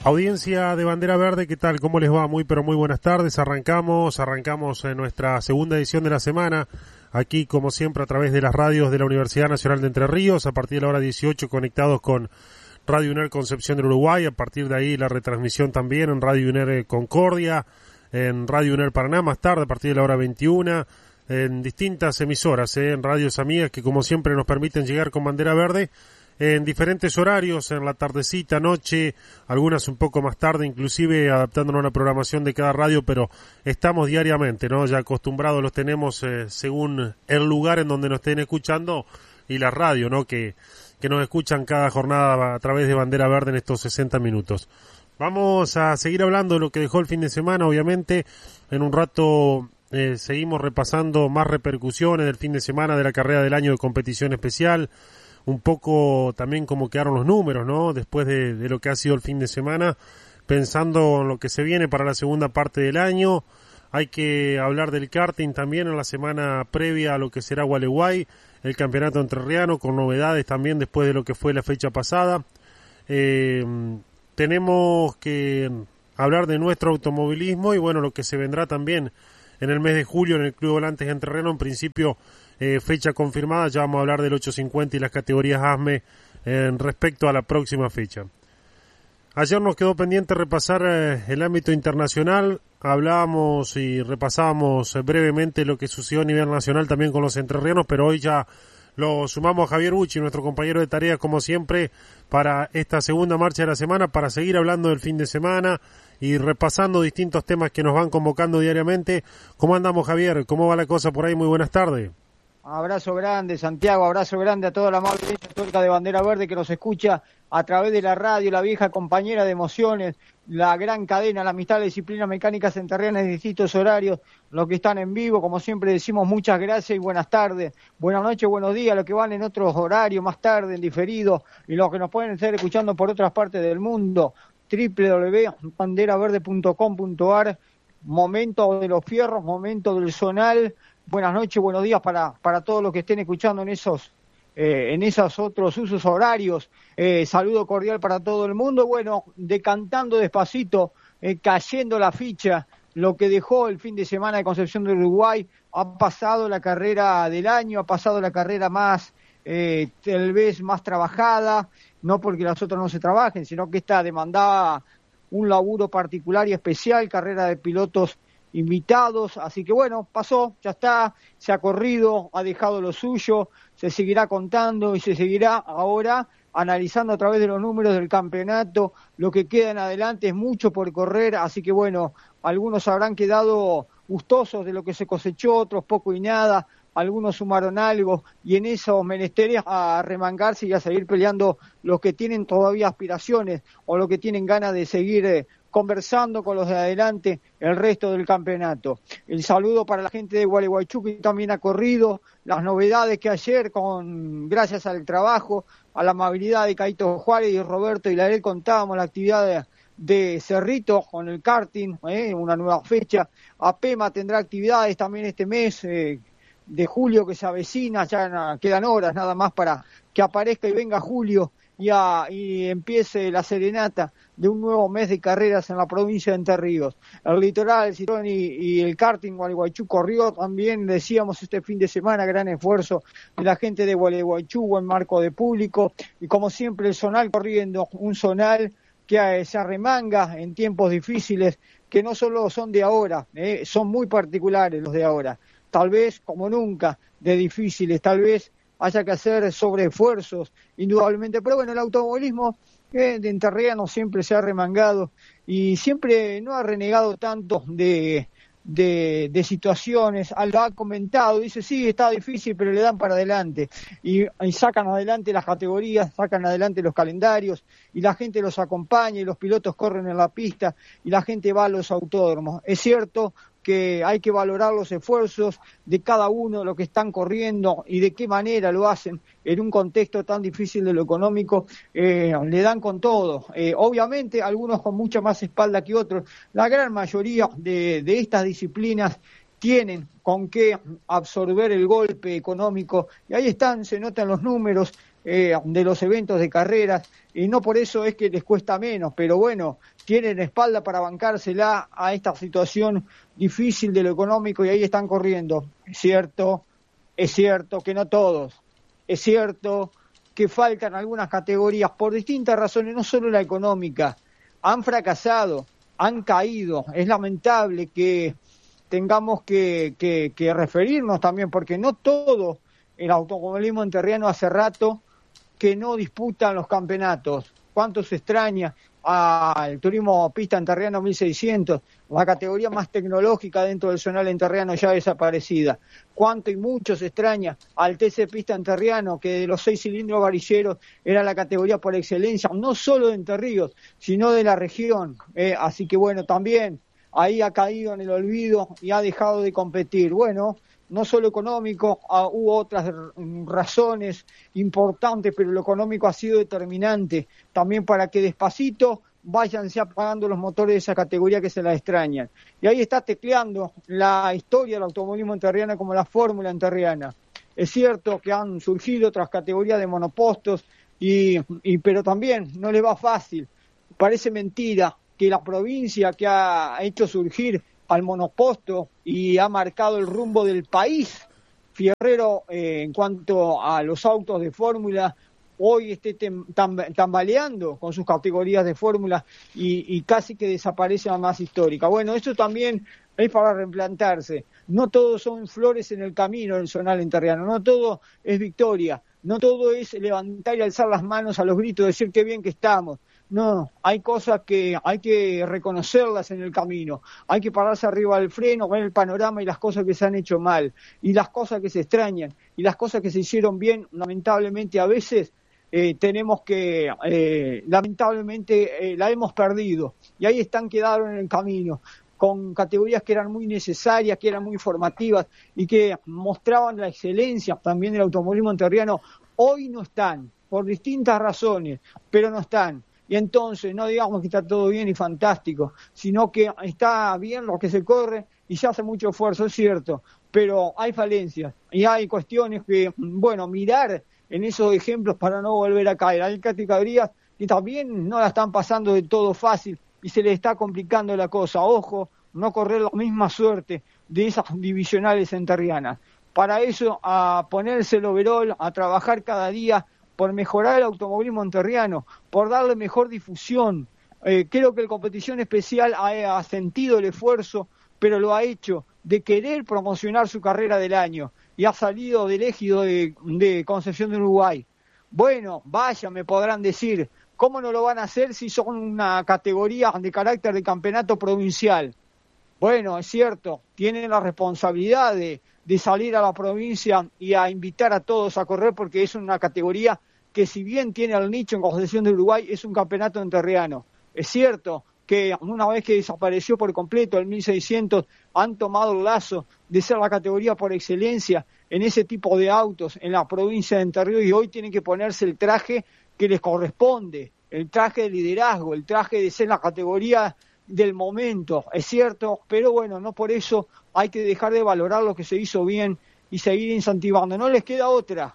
Audiencia de Bandera Verde, ¿qué tal? ¿Cómo les va? Muy pero muy buenas tardes. Arrancamos nuestra segunda edición de la semana, aquí como siempre a través de las radios de la Universidad Nacional de Entre Ríos, a partir de la hora 18 conectados con Radio UNER Concepción del Uruguay, a partir de ahí la retransmisión también en Radio UNER Concordia, en Radio UNER Paraná, más tarde a partir de la hora 21, en distintas emisoras, en radios amigas que como siempre nos permiten llegar con Bandera Verde, en diferentes horarios, en la tardecita, noche, algunas un poco más tarde, inclusive adaptándonos a la programación de cada radio, pero estamos diariamente, ¿no? Ya acostumbrados los tenemos según el lugar en donde nos estén escuchando y la radio, ¿no? Que nos escuchan cada jornada a través de Bandera Verde en estos 60 minutos. Vamos a seguir hablando de lo que dejó el fin de semana, obviamente. En un rato seguimos repasando más repercusiones del fin de semana de la carrera del año de competición especial. Un poco también cómo quedaron los números, ¿no? Después de lo que ha sido el fin de semana, pensando en lo que se viene para la segunda parte del año. Hay que hablar del karting también en la semana previa a lo que será Gualeguay, el campeonato entrerriano, con novedades también después de lo que fue la fecha pasada. Tenemos que hablar de nuestro automovilismo y bueno, lo que se vendrá también en el mes de julio en el Club Volantes Entrerriano, en principio fecha confirmada. Ya vamos a hablar del 850 y las categorías ASME respecto a la próxima fecha. Ayer nos quedó pendiente repasar el ámbito internacional, hablábamos y repasábamos brevemente lo que sucedió a nivel nacional también con los entrerrianos, pero hoy ya lo sumamos a Javier Bucci, nuestro compañero de tareas como siempre, para esta segunda marcha de la semana, para seguir hablando del fin de semana y repasando distintos temas que nos van convocando diariamente. ¿Cómo andamos, Javier? ¿Cómo va la cosa por ahí? Muy buenas tardes. Abrazo grande, Santiago, abrazo grande a toda la amable audiencia histórica de Bandera Verde que nos escucha a través de la radio, la vieja compañera de emociones, la gran cadena, la amistad de disciplinas mecánicas entrerrianas de distintos horarios, los que están en vivo, como siempre decimos, muchas gracias y buenas tardes, buenas noches, buenos días, los que van en otros horarios, más tarde, en diferido, y los que nos pueden estar escuchando por otras partes del mundo, www.banderaverde.com.ar, momento de los fierros, momento del zonal. Buenas noches, buenos días para todos los que estén escuchando en esos otros usos horarios. Saludo cordial para todo el mundo. Bueno, decantando despacito, cayendo la ficha, lo que dejó el fin de semana de Concepción del Uruguay. Ha pasado la carrera del año, ha pasado la carrera más, tal vez más trabajada, no porque las otras no se trabajen, sino que esta demandaba un laburo particular y especial, carrera de pilotos invitados, así que bueno, pasó, ya está, se ha corrido, ha dejado lo suyo, se seguirá contando y se seguirá ahora analizando a través de los números del campeonato, lo que queda en adelante es mucho por correr, así que bueno, algunos habrán quedado gustosos de lo que se cosechó, otros poco y nada, algunos sumaron algo, y en esos menesteres a remangarse y a seguir peleando los que tienen todavía aspiraciones o los que tienen ganas de seguir conversando con los de adelante el resto del campeonato. El saludo para la gente de Gualeguaychú que también ha corrido, las novedades que ayer, gracias al trabajo, a la amabilidad de Caito Juárez y Roberto Hilarel, contábamos la actividad de Cerrito con el karting, una nueva fecha. APEMA tendrá actividades también este mes de julio que se avecina, ya quedan horas nada más para que aparezca y venga julio y empiece la serenata de un nuevo mes de carreras en la provincia de Entre Ríos. El litoral, el Citroën y el karting Gualeguaychú corrió también, decíamos, este fin de semana, gran esfuerzo de la gente de Gualeguaychú, buen marco de público, y como siempre el zonal corriendo, un zonal que se arremanga en tiempos difíciles, que no solo son de ahora, son muy particulares los de ahora, tal vez como nunca de difíciles, tal vez haya que hacer sobreesfuerzos, indudablemente, pero bueno, el automovilismo de entrerriano siempre se ha remangado y siempre no ha renegado tanto de situaciones, lo ha comentado, dice sí, está difícil, pero le dan para adelante y sacan adelante las categorías, sacan adelante los calendarios y la gente los acompaña y los pilotos corren en la pista y la gente va a los autódromos. Es cierto que hay que valorar los esfuerzos de cada uno, lo que están corriendo y de qué manera lo hacen en un contexto tan difícil de lo económico, le dan con todo. Obviamente, algunos con mucha más espalda que otros. La gran mayoría de estas disciplinas tienen con qué absorber el golpe económico y ahí están, se notan los números. de los eventos de carreras, y no por eso es que les cuesta menos, pero bueno, tienen espalda para bancársela a esta situación difícil de lo económico y ahí están corriendo. Es cierto que no todos, es cierto que faltan algunas categorías por distintas razones, no solo la económica, han fracasado, han caído, es lamentable que tengamos que referirnos también, porque no todo el automovilismo enterriano hace rato que no disputan los campeonatos. ¿Cuánto se extraña al turismo pista enterriano 1600, la categoría más tecnológica dentro del zonal enterriano ya desaparecida? ¿Cuánto y mucho se extraña al TC pista enterriano, que de los 6 cilindros varilleros era la categoría por excelencia, no solo de Entre Ríos, sino de la región? Así que bueno, también ahí ha caído en el olvido y ha dejado de competir. Bueno, no solo económico, hubo otras razones importantes, pero lo económico ha sido determinante también para que despacito váyanse apagando los motores de esa categoría que se la extrañan. Y ahí está tecleando la historia del automovilismo enterriano como la fórmula enterriana. Es cierto que han surgido otras categorías de monopostos, pero también no les va fácil. Parece mentira que la provincia que ha hecho surgir al monoposto y ha marcado el rumbo del país fierrero en cuanto a los autos de fórmula, hoy esté tambaleando con sus categorías de fórmula y casi que desaparece la más histórica. Bueno, eso también es para replantarse. No todo son flores en el camino del zonal enterriano, no todo es victoria, no todo es levantar y alzar las manos a los gritos, decir qué bien que estamos. No, hay cosas que hay que reconocerlas en el camino, hay que pararse arriba del freno, ver el panorama y las cosas que se han hecho mal, y las cosas que se extrañan, y las cosas que se hicieron bien, lamentablemente a veces tenemos que, lamentablemente la hemos perdido, y ahí quedaron en el camino, con categorías que eran muy necesarias, que eran muy formativas, y que mostraban la excelencia también del automovilismo enterriano. Hoy no están, por distintas razones, pero no están. Y entonces no digamos que está todo bien y fantástico, sino que está bien lo que se corre y se hace mucho esfuerzo, es cierto, pero hay falencias y hay cuestiones que, bueno, mirar en esos ejemplos para no volver a caer. Hay categorías que también no la están pasando de todo fácil y se les está complicando la cosa. Ojo, no correr la misma suerte de esas divisionales enterrianas. Para eso, a ponerse el overol, a trabajar cada día por mejorar el automovilismo enterriano, por darle mejor difusión. Creo que el Competición Especial ha sentido el esfuerzo, pero lo ha hecho de querer promocionar su carrera del año y ha salido del ejido de Concepción del Uruguay. Bueno, vaya, me podrán decir, ¿cómo no lo van a hacer si son una categoría de carácter de campeonato provincial? Bueno, es cierto, tienen la responsabilidad de salir a la provincia y a invitar a todos a correr porque es una categoría que si bien tiene el nicho en Concepción del Uruguay, es un campeonato enterriano. Es cierto que una vez que desapareció por completo el 1600, han tomado el lazo de ser la categoría por excelencia en ese tipo de autos en la provincia de Entre Ríos y hoy tienen que ponerse el traje que les corresponde, el traje de liderazgo, el traje de ser la categoría del momento, es cierto, pero bueno, no por eso hay que dejar de valorar lo que se hizo bien y seguir incentivando. No les queda otra,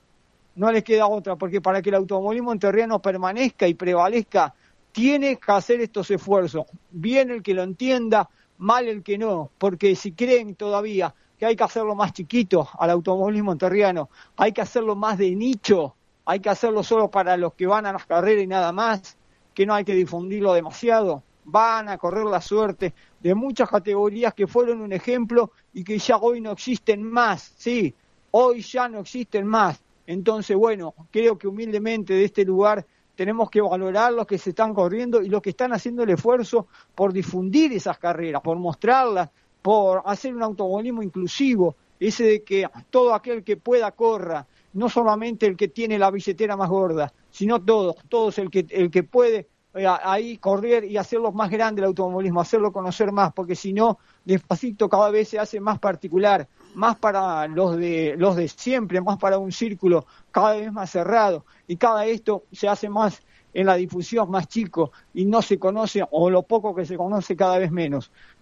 porque para que el automovilismo enterriano permanezca y prevalezca, tiene que hacer estos esfuerzos. Bien el que lo entienda, mal el que no, porque si creen todavía que hay que hacerlo más chiquito al automovilismo enterriano, hay que hacerlo más de nicho, hay que hacerlo solo para los que van a las carreras y nada más, que no hay que difundirlo demasiado, van a correr la suerte de muchas categorías que fueron un ejemplo y que ya hoy no existen más, sí, hoy ya no existen más. Entonces, bueno, creo que humildemente de este lugar tenemos que valorar los que se están corriendo y los que están haciendo el esfuerzo por difundir esas carreras, por mostrarlas, por hacer un automovilismo inclusivo, ese de que todo aquel que pueda corra, no solamente el que tiene la billetera más gorda, sino todos el que puede ahí correr y hacerlo más grande el automovilismo, hacerlo conocer más, porque si no, despacito cada vez se hace más particular, más para los de siempre, más para un círculo cada vez más cerrado, y cada esto se hace más en la difusión, más chico, y no se conoce, o lo poco que se conoce cada vez menos.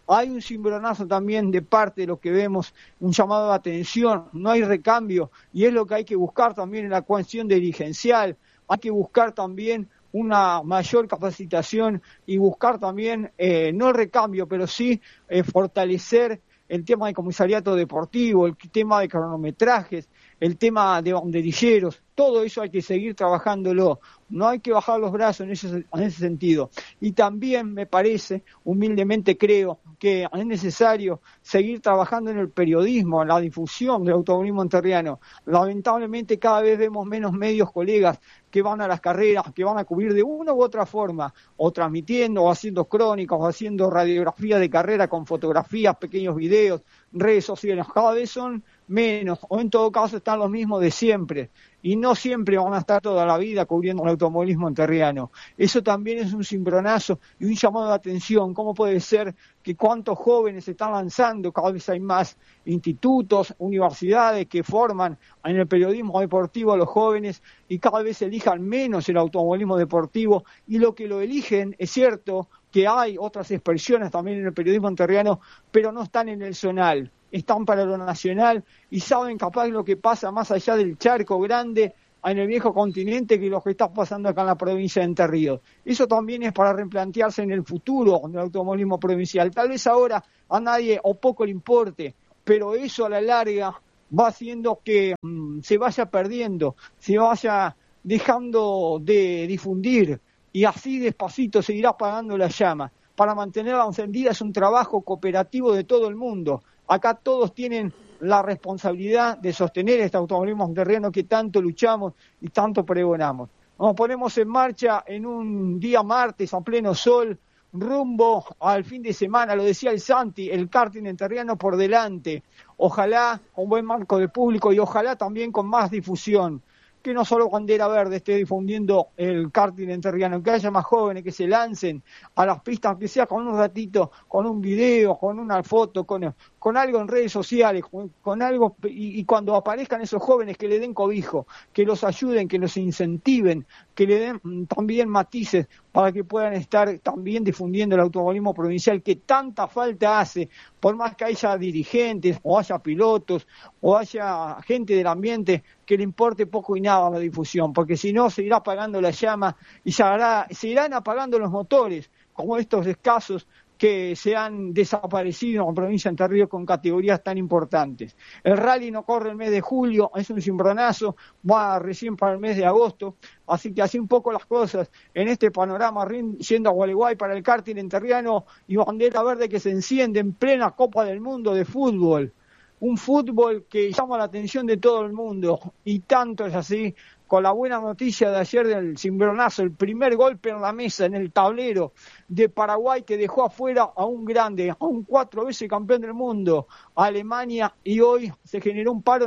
hay un cimbronazo también de parte de lo que vemos, un llamado de atención, no hay recambio, y es lo que hay que buscar también en la cuestión dirigencial, hay que buscar también una mayor capacitación y buscar también, no el recambio, pero sí fortalecer el tema de comisariato deportivo, el tema de cronometrajes, el tema de banderilleros, todo eso hay que seguir trabajándolo, no hay que bajar los brazos en ese sentido. Y también me parece, humildemente creo, que es necesario seguir trabajando en el periodismo, en la difusión del automovilismo entrerriano. Lamentablemente cada vez vemos menos medios, colegas, que van a las carreras, que van a cubrir de una u otra forma, o transmitiendo, o haciendo crónicas, o haciendo radiografía de carrera con fotografías, pequeños videos, redes sociales. Cada vez son menos, o en todo caso están los mismos de siempre, y no siempre van a estar toda la vida cubriendo el automovilismo entrerriano. Eso también es un cimbronazo y un llamado de atención. ¿Cómo puede ser que cuántos jóvenes se están lanzando? Cada vez hay más institutos, universidades que forman en el periodismo deportivo a los jóvenes y cada vez elijan menos el automovilismo deportivo, y lo que lo eligen, es cierto que hay otras expresiones también en el periodismo entrerriano, pero no están en el zonal, están para lo nacional y saben capaz lo que pasa más allá del charco grande en el viejo continente que lo que está pasando acá en la provincia de Entre Ríos. Eso también es para replantearse en el futuro del automovilismo provincial. Tal vez ahora a nadie o poco le importe, pero eso a la larga va haciendo que se vaya perdiendo, se vaya dejando de difundir, y así despacito seguirá apagando la llama. Para mantenerla encendida es un trabajo cooperativo de todo el mundo. Acá todos tienen la responsabilidad de sostener este automovilismo entrerriano que tanto luchamos y tanto pregonamos. Nos ponemos en marcha en un día martes a pleno sol, rumbo al fin de semana, lo decía el Santi, el karting entrerriano por delante. Ojalá con buen marco de público y ojalá también con más difusión. Que no solo Bandera Verde esté difundiendo el karting entrerriano, que haya más jóvenes que se lancen a las pistas, aunque sea con un ratito, con un video, con una foto, con algo en redes sociales, con algo, y cuando aparezcan esos jóvenes que le den cobijo, que los ayuden, que los incentiven, que le den también matices para que puedan estar también difundiendo el automovilismo provincial que tanta falta hace, por más que haya dirigentes, o haya pilotos, o haya gente del ambiente que le importe poco y nada la difusión, porque si no se irá apagando la llama y se irán apagando los motores, como estos escasos que se han desaparecido en la provincia de Entre Ríos con categorías tan importantes. El rally no corre el mes de julio, es un cimbronazo, va recién para el mes de agosto, así que así un poco las cosas en este panorama, yendo a Gualeguay para el karting entrerriano y Bandera Verde que se enciende en plena Copa del Mundo de fútbol. Un fútbol que llama la atención de todo el mundo, y tanto es así, con la buena noticia de ayer del cimbronazo, el primer golpe en la mesa, en el tablero de Paraguay, que dejó afuera a un grande, a un 4 veces campeón del mundo, Alemania, y hoy se generó un paro,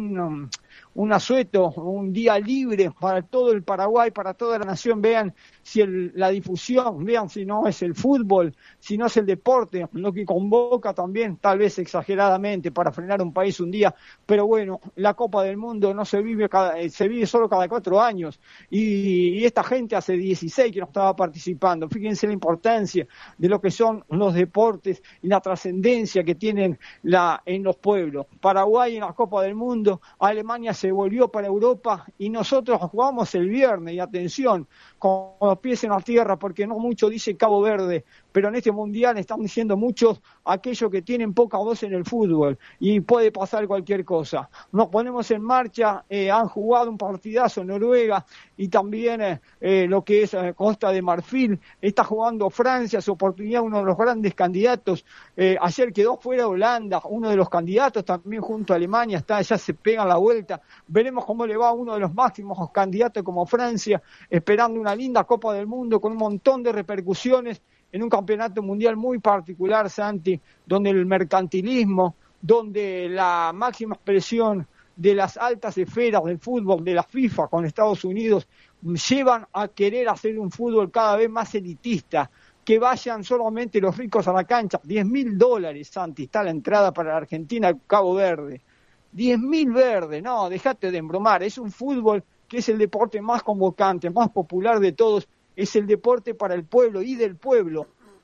un asueto, un día libre para todo el Paraguay, para toda la nación. Vean si la difusión, vean si no es el fútbol, si no es el deporte, lo que convoca también, tal vez exageradamente, para frenar un país un día, pero bueno, la Copa del Mundo no se vive se vive solo cada 4 años, y esta gente hace 16 que no estaba participando. Fíjense la importancia de lo que son los deportes y la trascendencia que tienen en los pueblos. Paraguay en la Copa del Mundo, Alemania se volvió para Europa y nosotros jugamos el viernes, y atención, con los pies en la tierra, porque no mucho dice Cabo Verde, pero en este mundial están diciendo muchos aquellos que tienen poca voz en el fútbol, y puede pasar cualquier cosa. Nos ponemos en marcha, han jugado un partidazo en Noruega, y también lo que es Costa de Marfil, está jugando Francia, su oportunidad, uno de los grandes candidatos. Ayer quedó fuera Holanda, uno de los candidatos, también junto a Alemania, ya se pegan la vuelta. Veremos cómo le va a uno de los máximos candidatos como Francia, esperando una linda Copa del Mundo con un montón de repercusiones en un campeonato mundial muy particular, Santi, donde el mercantilismo, donde la máxima expresión de las altas esferas del fútbol, de la FIFA con Estados Unidos, llevan a querer hacer un fútbol cada vez más elitista, que vayan solamente los ricos a la cancha. $10.000, Santi, está la entrada para la Argentina, Cabo Verde. 10.000 verdes, no, dejate de embromar, es un fútbol que es el deporte más convocante, más popular de todos, es el deporte para el pueblo y del pueblo,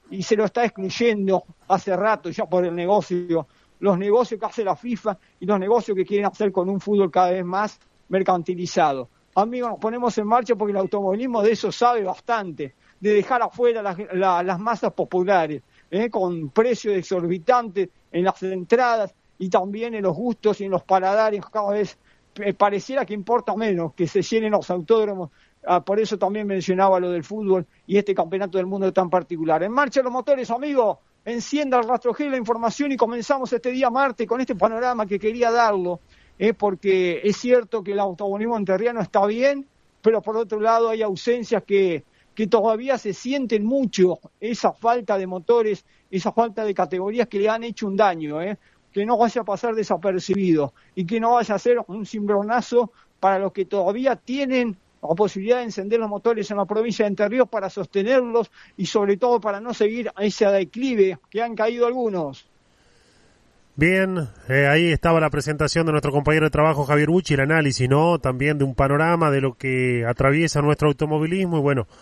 y se lo está excluyendo hace rato ya por el negocio, los negocios que hace la FIFA y los negocios que quieren hacer con un fútbol cada vez más mercantilizado. Amigos, nos ponemos en marcha porque el automovilismo de eso sabe bastante, de dejar afuera las masas populares, con precios exorbitantes en las entradas y también en los gustos y en los paladares. Cada vez pareciera que importa menos que se llenen los autódromos. Por eso también mencionaba lo del fútbol y este campeonato del mundo tan particular. En marcha los motores, amigos, encienda el Rastro G la información y comenzamos este día martes con este panorama que quería darlo, porque es cierto que el automovilismo entrerriano está bien, pero por otro lado hay ausencias que todavía se sienten mucho, esa falta de motores, esa falta de categorías que le han hecho un daño, que no vaya a pasar desapercibido y que no vaya a ser un cimbronazo para los que todavía tienen la posibilidad de encender los motores en la provincia de Entre Ríos para sostenerlos y sobre todo para no seguir a ese declive que han caído algunos. Bien, ahí estaba la presentación de nuestro compañero de trabajo Javier Bucci, el análisis, ¿no? También de un panorama de lo que atraviesa nuestro automovilismo y bueno,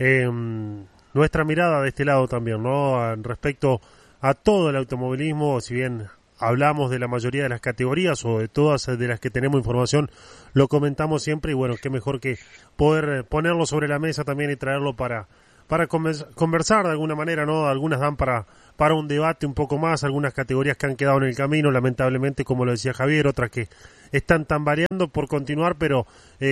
nuestra mirada de este lado también, ¿no? Respecto a todo el automovilismo, si bien hablamos de la mayoría de las categorías o de todas de las que tenemos información, lo comentamos siempre y bueno, qué mejor que poder ponerlo sobre la mesa también y traerlo para conversar de alguna manera, ¿no? Algunas dan para un debate un poco más, algunas categorías que han quedado en el camino, lamentablemente, como lo decía Javier, otras que están tambaleando por continuar, pero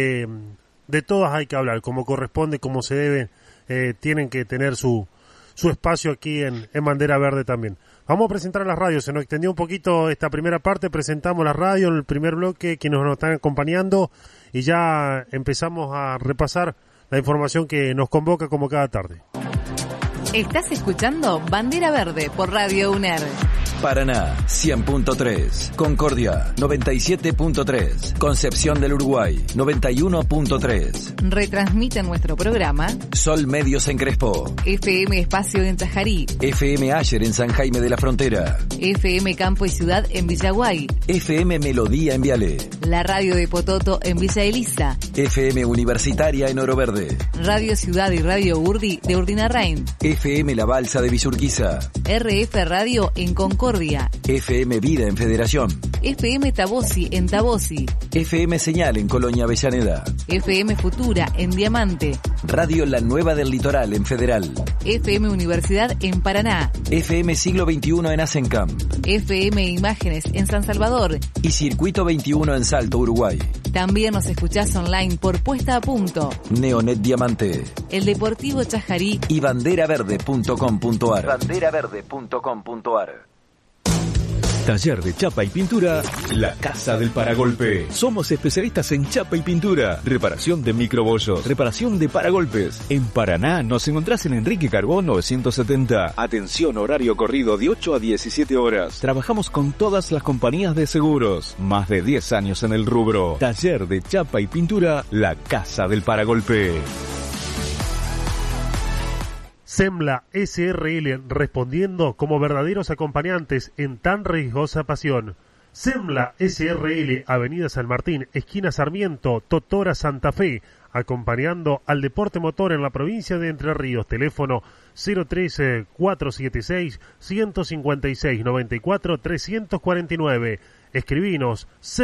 de todas hay que hablar, como corresponde, como se debe, tienen que tener su espacio aquí en Bandera Verde también. Vamos a presentar a las radios, se nos extendió un poquito esta primera parte, presentamos las radios en el primer bloque, quienes nos están acompañando y ya empezamos a repasar la información que nos convoca como cada tarde. Estás escuchando Bandera Verde por Radio UNER. Paraná 100.3, Concordia 97.3, Concepción del Uruguay 91.3. Retransmite nuestro programa Sol Medios en Crespo, FM Espacio en Tajarí, FM Ayer en San Jaime de la Frontera, FM Campo y Ciudad en Villaguay, FM Melodía en Viale, la radio de Pototo en Villa Elisa, FM Universitaria en Oro Verde, Radio Ciudad y Radio Urdi de Urdinarrain, FM La Balsa de Villurquiza, RF Radio en Concordia, FM Vida en Federación, FM Tabosi en Tabosi, FM Señal en Colonia Avellaneda, FM Futura en Diamante, Radio La Nueva del Litoral en Federal, FM Universidad en Paraná, FM Siglo XXI en Asencamp, FM Imágenes en San Salvador y Circuito 21 en Salto, Uruguay. También nos escuchás online por Puesta a Punto, Neonet Diamante, El Deportivo Chajarí y banderaverde.com.ar. Banderaverde.com.ar. Taller de chapa y pintura, La Casa del Paragolpe. Somos especialistas en chapa y pintura, reparación de microbollos, reparación de paragolpes. En Paraná nos encontrás en Enrique Carbó 970. Atención, horario corrido de 8 a 17 horas. Trabajamos con todas las compañías de seguros. Más de 10 años en el rubro. Taller de chapa y pintura, La Casa del Paragolpe. Semla SRL, respondiendo como verdaderos acompañantes en tan riesgosa pasión. Semla SRL, Avenida San Martín, esquina Sarmiento, Totora, Santa Fe, acompañando al deporte motor en la provincia de Entre Ríos. Teléfono 013-476-156-94-349. Escribinos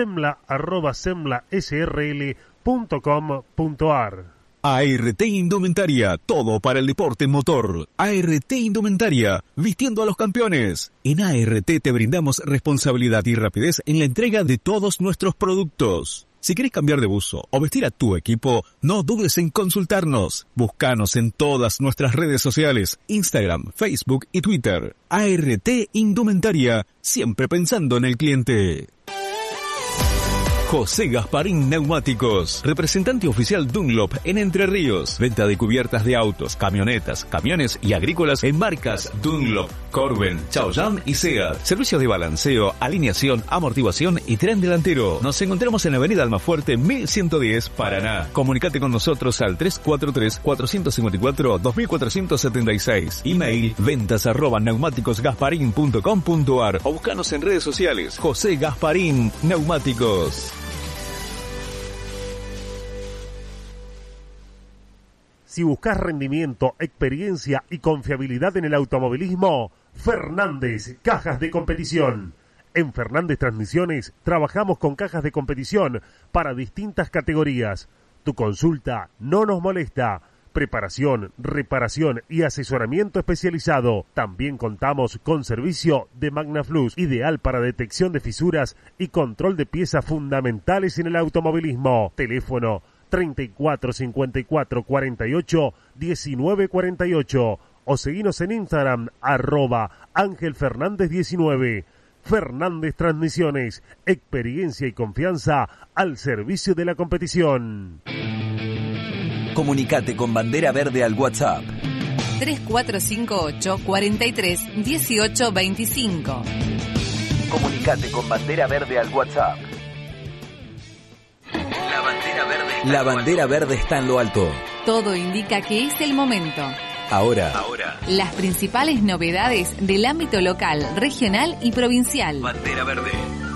semla@semlasrl.com.ar. ART Indumentaria, todo para el deporte motor. ART Indumentaria, vistiendo a los campeones. En ART te brindamos responsabilidad y rapidez en la entrega de todos nuestros productos. Si querés cambiar de buzo o vestir a tu equipo, no dudes en consultarnos. Búscanos en todas nuestras redes sociales, Instagram, Facebook y Twitter. ART Indumentaria, siempre pensando en el cliente. José Gasparín Neumáticos, representante oficial Dunlop en Entre Ríos. Venta de cubiertas de autos, camionetas, camiones y agrícolas en marcas Dunlop, Corben, Chaoyang y Seat. Servicios de balanceo, alineación, amortiguación y tren delantero. Nos encontramos en la avenida Almafuerte 1110, Paraná. Comunicate con nosotros al 343-454-2476. Email ventas@neumáticosgasparin.com.ar o buscanos en redes sociales. José Gasparín Neumáticos. Si buscas rendimiento, experiencia y confiabilidad en el automovilismo, Fernández Cajas de Competición. En Fernández Transmisiones trabajamos con cajas de competición para distintas categorías. Tu consulta no nos molesta. Preparación, reparación y asesoramiento especializado. También contamos con servicio de Magnaflux, ideal para detección de fisuras y control de piezas fundamentales en el automovilismo. Teléfono 34 54 48 19 48 o seguinos en Instagram @AngelFernández19. Fernández Transmisiones, experiencia y confianza al servicio de la competición. Comunicate con Bandera Verde al WhatsApp 3458 43 18 25. Comunicate con Bandera Verde al WhatsApp. La bandera verde está en lo alto. Todo indica que es el momento. Ahora. Las principales novedades del ámbito local, regional y provincial. Bandera Verde.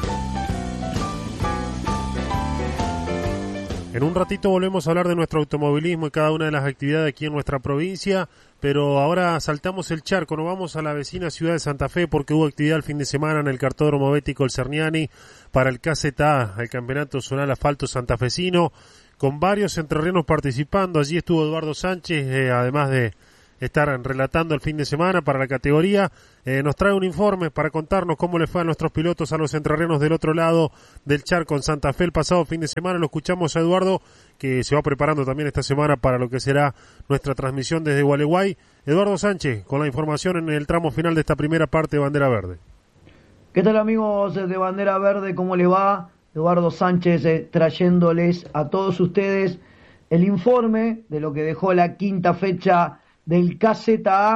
En un ratito volvemos a hablar de nuestro automovilismo y cada una de las actividades aquí en nuestra provincia, pero ahora saltamos el charco, nos vamos a la vecina ciudad de Santa Fe porque hubo actividad el fin de semana en el Cartódromo Bético El Cerniani para el KZA, el Campeonato Zonal Asfalto Santafesino, con varios entrerrianos participando. Allí estuvo Eduardo Sánchez, además de estar relatando el fin de semana para la categoría, nos trae un informe para contarnos cómo le fue a nuestros pilotos, a los entrerrianos del otro lado del charco en Santa Fe el pasado fin de semana. Lo escuchamos a Eduardo, que se va preparando también esta semana para lo que será nuestra transmisión desde Gualeguay. Eduardo Sánchez, con la información en el tramo final de esta primera parte de Bandera Verde. ¿Qué tal, amigos de Bandera Verde? ¿Cómo les va? Eduardo Sánchez trayéndoles a todos ustedes el informe de lo que dejó la quinta fecha del KZA